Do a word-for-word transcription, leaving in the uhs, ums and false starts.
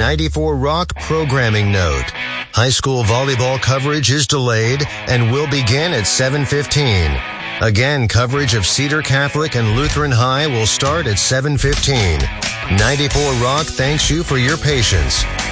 ninety-four Rock programming note. High school volleyball coverage is delayed and will begin at seven fifteen. Again, coverage of Cedar Catholic and Lutheran High will start at seven fifteen. ninety-four Rock thanks you for your patience.